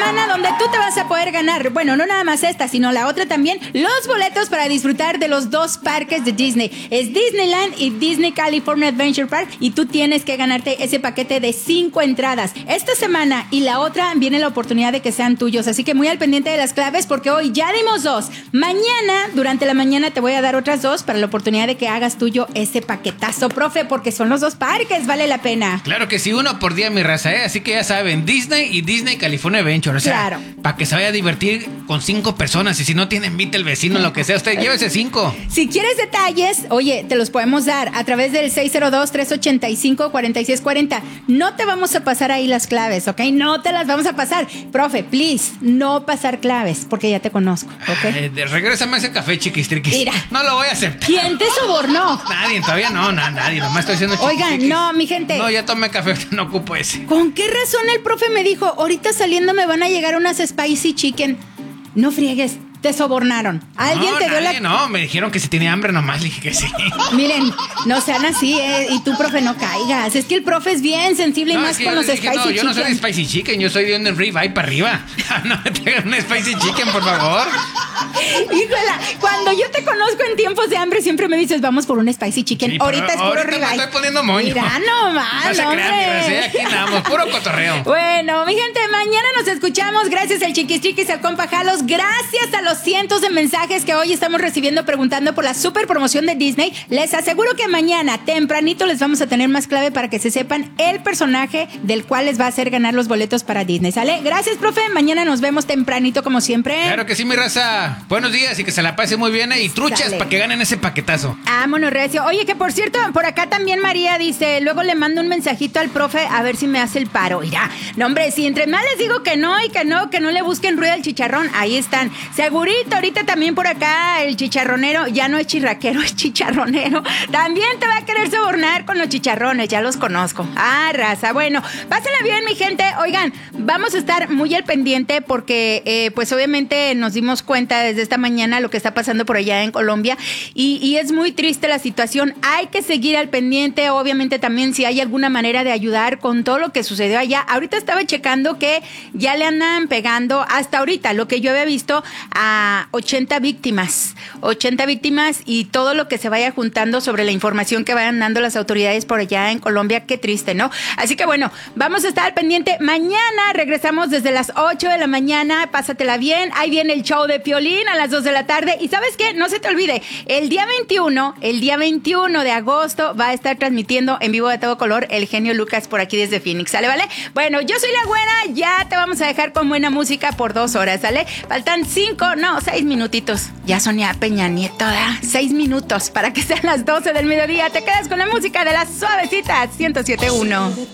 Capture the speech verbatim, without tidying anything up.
semana donde tú te vas a poder ganar, bueno, no nada más esta, sino la otra también, los boletos para disfrutar de los dos parques de Disney. Es Disneyland y Disney California Adventure Park, y tú tienes que ganarte ese paquete de cinco entradas. Esta semana y la otra viene la oportunidad de que sean tuyos, así que muy al pendiente de las claves porque hoy ya dimos dos. Mañana, durante la mañana, te voy a dar otras dos para la oportunidad de que hagas tuyo ese paquetazo, profe, porque son los dos parques, vale la pena. Claro que sí, uno por día, mi raza, ¿eh? Así que ya saben, Disney y Disney California Adventure, o sea, claro, para que se vaya a divertir con cinco personas, y si no tiene, invite el vecino, lo que sea, usted llévese cinco. Si quieres detalles, oye, te los podemos dar a través del seis cero dos, tres ocho cinco, cuatro seis cuatro cero. No te vamos a pasar ahí las claves, ¿ok? No te las vamos a pasar. Profe, please, no pasar claves, porque ya te conozco, ¿ok? Eh, de- regrésame ese café, chiquistriquis. Mira. No lo voy a aceptar. ¿Quién te sobornó? Nadie, todavía no, no, nadie, nomás estoy diciendo Oigan, chiquistriquis. no, mi gente. No, ya tomé café, no ocupo ese. ¿Con qué razón el profe me dijo, ahorita saliendo me van a llegar unas spicy chicken? No friegues, te sobornaron. ¿Alguien no, te dio nadie, la...? No, me dijeron que si tenía hambre nomás, le dije que sí. Miren, no sean así, ¿eh? Y tú, profe, no caigas. Es que el profe es bien sensible No, y es más que con yo los les dije, spicy no, yo chicken. no soy de spicy chicken, yo soy de un ribeye para arriba. No me traigan un spicy chicken, por favor. Híjola, cuando yo te conozco en tiempos de hambre siempre me dices, vamos por un spicy chicken. Sí, ahorita es pero puro ahorita me ribeye. estoy poniendo moño. Mira nomás, Vas a crear, mi raza, hombre. aquí andamos, puro cotorreo. Bueno, mi gente, mañana nos escuchamos. Gracias al Chiquistriquis, al compa Jalos. Gracias a los cientos de mensajes que hoy estamos recibiendo preguntando por la super promoción de Disney. Les aseguro que mañana, tempranito, les vamos a tener más clave para que se sepan el personaje del cual les va a hacer ganar los boletos para Disney. ¿Sale? Gracias, profe. Mañana nos vemos tempranito, como siempre. Claro que sí, mi raza. Buenos días y que se la pase muy bien. ¿eh? Y truchas Dale. para que ganen ese paquetazo. Vámonos, recio. Oye, que por cierto, por acá también María dice, luego le mando un mensajito al profe a ver si me hace el paro. Irá. No, hombre, si entre más les digo que no y que no, que no le busquen ruido al chicharrón, ahí están. Segurito, ahorita también por acá el chicharronero, ya no es chirraquero, es chicharronero. También te va a querer sobornar con los chicharrones, ya los conozco. Ah, raza. Bueno, pásenla bien, mi gente. Oigan, vamos a estar muy al pendiente porque, eh, pues obviamente nos dimos cuenta desde esta mañana lo que está pasando por allá en Colombia y, y es muy triste la situación. Hay que seguir al pendiente, obviamente también si hay alguna manera de ayudar con todo lo que sucedió allá. Ahorita estaba checando que ya le andan pegando hasta ahorita, lo que yo había visto, a ochenta víctimas. ochenta víctimas y todo lo que se vaya juntando sobre la información que vayan dando las autoridades por allá en Colombia. Qué triste, ¿no? Así que bueno, vamos a estar al pendiente. Mañana regresamos desde las ocho de la mañana. Pásatela bien. Ahí viene el show de Piolín a las dos de la tarde. Y ¿sabes qué? No se te olvide, el día veintiuno, el día veintiuno de agosto va a estar transmitiendo en vivo de todo color el genio Lucas por aquí desde Phoenix. ¿Sale, vale? Bueno, yo soy la güera. Ya te vamos a dejar con buena música por dos horas, ¿sale? Faltan cinco, no, seis minutitos. Ya Sonia Peña Nieto, ¿verdad? Seis minutos para que sean las doce del mediodía. Te quedas con la música de las suavecitas ciento siete punto uno.